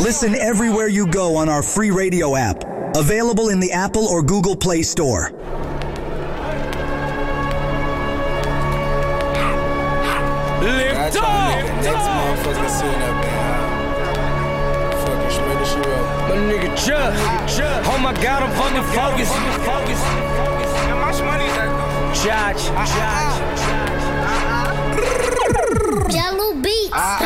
Listen everywhere you go on our free radio app. Available in the Apple or Google Play Store. Lift up! Next motherfucker sitting up there. Fucking straight as she roll. My nigga Chuck. Oh my God, I'm fucking focused. How much money is that though? Judge. Jello Beats.